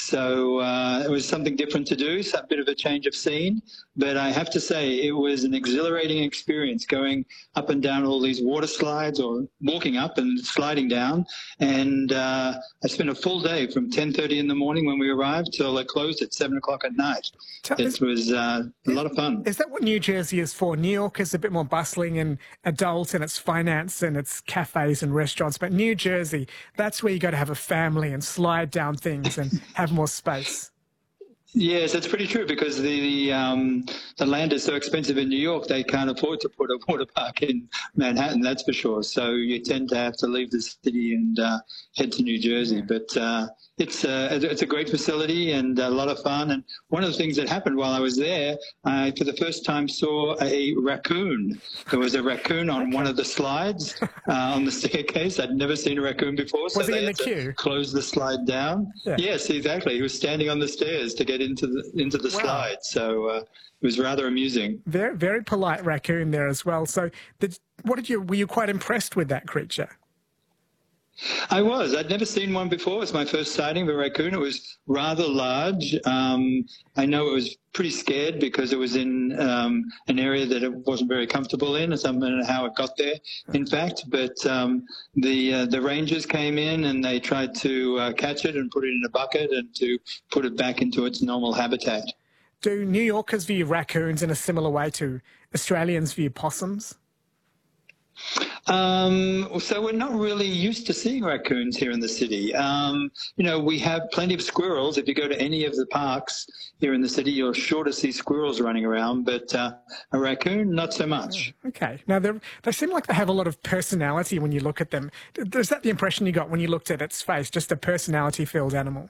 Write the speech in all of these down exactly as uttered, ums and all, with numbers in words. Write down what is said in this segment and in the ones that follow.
So uh, it was something different to do, so a bit of a change of scene. But I have to say, it was an exhilarating experience going up and down all these water slides, or walking up and sliding down. And uh, I spent a full day from ten thirty in the morning when we arrived till it closed at seven o'clock at night. It was uh, a lot of fun. Is that what New Jersey is for? New York is a bit more bustling and adult, and it's finance and it's cafes and restaurants. But New Jersey, that's where you got to have a family and slide down things and have more space. Yes, that's pretty true, because the the, um, the land is so expensive in New York, they can't afford to put a water park in Manhattan, that's for sure. So you tend to have to leave the city and uh, head to New Jersey. But uh, it's, uh, it's a great facility and a lot of fun. And one of the things that happened while I was there, I for the first time saw a raccoon. There was a raccoon on one of the slides uh, on the staircase. I'd never seen a raccoon before. So was he they in the had to queue? Close the slide down. Yeah. Yes, exactly. He was standing on the stairs to get into the into the wow. slide, so uh, it was rather amusing. Very, very polite raccoon there as well. So, did, what did you? Were you quite impressed with that creature? I was. I'd never seen one before. It was my first sighting of a raccoon. It was rather large. Um, I know it was pretty scared because it was in um, an area that it wasn't very comfortable in. I don't know how it got there, in fact. But um, the uh, the rangers came in and they tried to uh, catch it and put it in a bucket and to put it back into its normal habitat. Do New Yorkers view raccoons in a similar way to Australians view possums? Um, so we're not really used to seeing raccoons here in the city. Um, you know, we have plenty of squirrels. If you go to any of the parks here in the city, you're sure to see squirrels running around, but uh, a raccoon, not so much. Oh, okay. Now, they seem like they have a lot of personality when you look at them. Is that the impression you got when you looked at its face, just a personality-filled animal?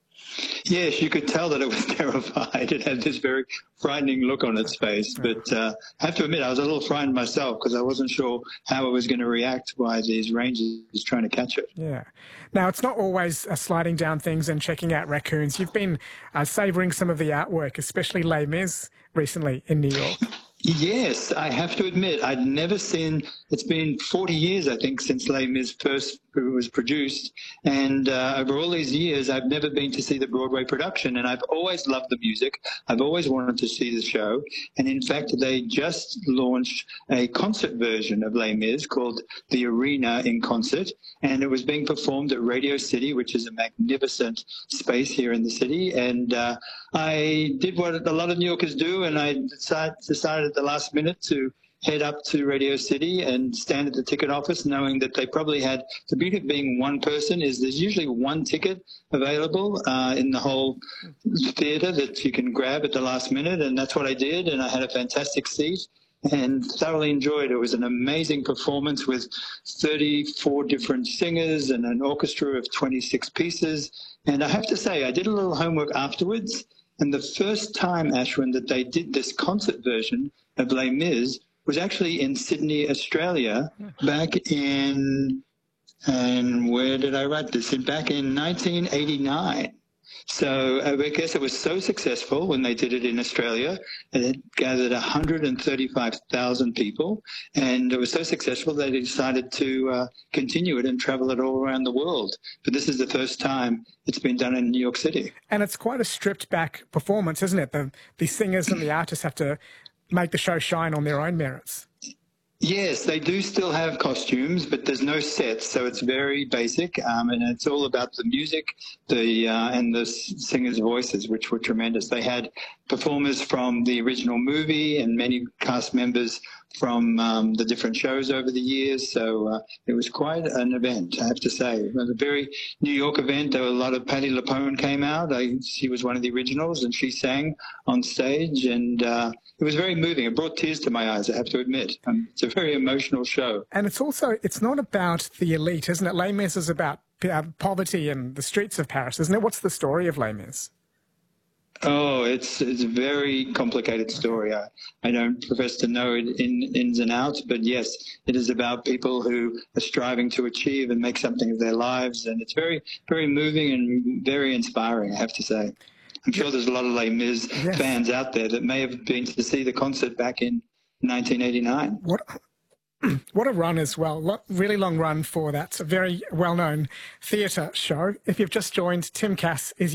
Yes, you could tell that it was terrified. It had this very frightening look on its face. But uh, I have to admit, I was a little frightened myself because I wasn't sure how it was going to react while these rangers trying to catch it. Yeah. Now, it's not always uh, sliding down things and checking out raccoons. You've been uh, savouring some of the artwork, especially Les Mis recently in New York. Yes, I have to admit, I'd never seen, it's been forty years, I think, since Les Mis first was produced. And uh, over all these years, I've never been to see the Broadway production. And I've always loved the music. I've always wanted to see the show. And in fact, they just launched a concert version of Les Mis called The Arena in Concert. And it was being performed at Radio City, which is a magnificent space here in the city. And uh, I did what a lot of New Yorkers do, and I decided, decided at the last minute to head up to Radio City and stand at the ticket office, knowing that they probably had, the beauty of being one person is there's usually one ticket available uh, in the whole theater that you can grab at the last minute, and that's what I did, and I had a fantastic seat and thoroughly enjoyed it. It was an amazing performance with thirty-four different singers and an orchestra of twenty-six pieces. And I have to say, I did a little homework afterwards, and the first time, Ashwin, that they did this concert version of Les Mis was actually in Sydney, Australia, back in, and where did I write this? In back in nineteen eighty-nine. So I guess it was so successful when they did it in Australia, it gathered one hundred thirty-five thousand people, and it was so successful they decided to uh, continue it and travel it all around the world. But this is the first time it's been done in New York City. And it's quite a stripped-back performance, isn't it? The, the singers and the artists have to make the show shine on their own merits. Yes, they do still have costumes, but there's no sets, so it's very basic, um, and it's all about the music the uh, and the singers' voices, which were tremendous. They had performers from the original movie and many cast members from um, the different shows over the years, so uh, it was quite an event, I have to say. It was a very New York event. There were a lot of, Patti LuPone came out. I, she was one of the originals, and she sang on stage, and uh, it was very moving. It brought tears to my eyes, I have to admit. Um, it's a very emotional show. And it's also, it's not about the elite, isn't it? Les Mis is about uh, poverty and the streets of Paris, isn't it? What's the story of Les Mis? Oh, it's it's a very complicated story. I, I don't profess to know it in ins and outs, but yes, it is about people who are striving to achieve and make something of their lives, and it's very, very moving and very inspiring, I have to say. I'm sure there's a lot of Les Mis yes. fans out there that may have been to see the concert back in nineteen eighty-nine. What? What a run as well. Really long run for that very well-known theatre show. If you've just joined, Tim Cass is